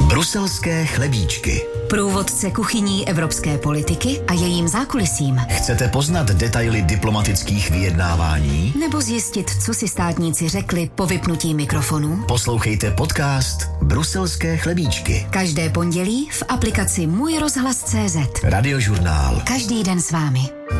Bruselské chlebíčky. Průvodce kuchyní evropské politiky a jejím zákulisím. Chcete poznat detaily diplomatických vyjednávání? Nebo zjistit, co si státníci řekli po vypnutí mikrofonu? Poslouchejte podcast Bruselské chlebíčky. Každé pondělí v aplikaci Můj rozhlas.cz. Radiožurnál. Každý den s vámi.